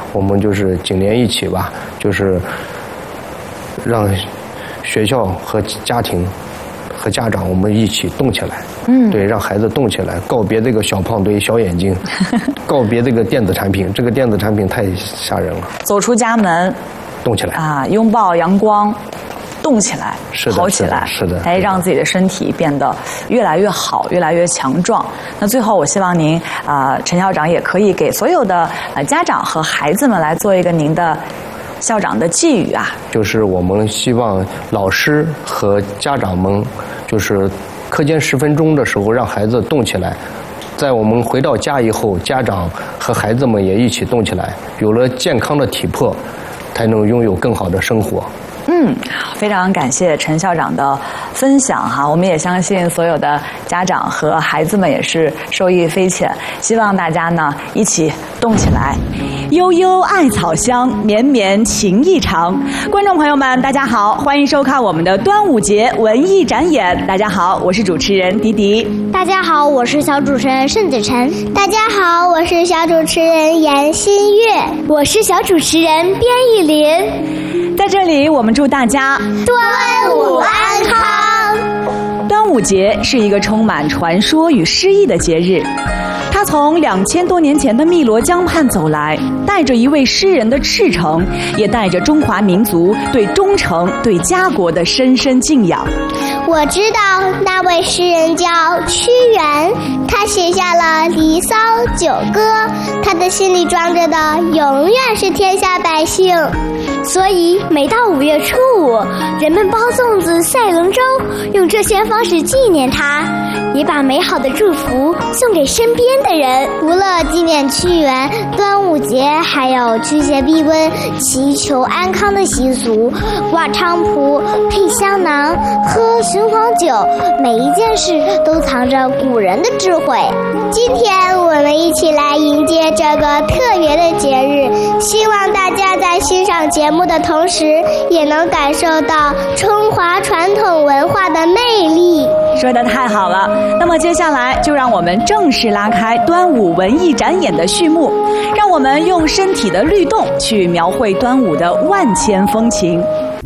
我们就是紧连一起吧，就是让学校和家庭和家长我们一起动起来。对，让孩子动起来，告别这个小胖墩、小眼睛，告别这个电子产品，这个电子产品太吓人了。 走出家门， 动起来啊，拥抱阳光。动起来，跑起来， 是的， 哎，让自己的身体变得越来越好，越来越强壮。那最后，我希望您陈校长也可以给所有的家长和孩子们来做一个您的校长的寄语啊。 就是我们希望老师和家长们，就是课间10分钟的时候让孩子动起来，在我们回到家以后，家长和孩子们也一起动起来，有了健康的体魄，才能拥有更好的生活。 非常感谢陈校长的分享哈，我们也相信所有的家长和孩子们也是受益匪浅，希望大家呢一起动起来。悠悠艾草香，绵绵情意长。观众朋友们，大家好，欢迎收看我们的端午节文艺展演。大家好，我是主持人迪迪。 大家好，我是小主持人盛子晨。大家好，我是小主持人严新月。我是小主持人边艺林。 在这里，我们祝大家端午安康。 端午节是一个充满传说与诗意的节日，它从2000多年前的汨罗江畔走来，带着一位诗人的赤诚，也带着中华民族对忠诚、对家国的深深敬仰。 我知道那位诗人叫屈原，他写下了《离骚》《九歌》，他的心里装着的永远是天下百姓。所以每到5月初5，人们包粽子、赛龙舟，用这些方式纪念他，也把美好的祝福送给身边的人。除了纪念屈原，端午节还有驱邪避瘟、祈求安康的习俗，挂菖蒲、配香囊、喝雄黄酒，每一件事都藏着古人的智慧。今天我们一起来迎接这个特别的节日，希望大家在欣赏节目的同时，也能感受到中华传统文化的魅力。 说得太好了，那么接下来就让我们正式拉开端午文艺展演的序幕，让我们用身体的律动去描绘端午的万千风情。